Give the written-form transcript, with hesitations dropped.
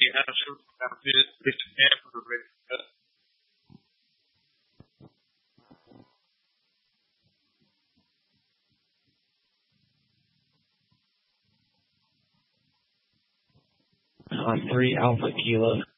Hashim. I'm Mr. Camp for the ready. 3 Alpha Kilo.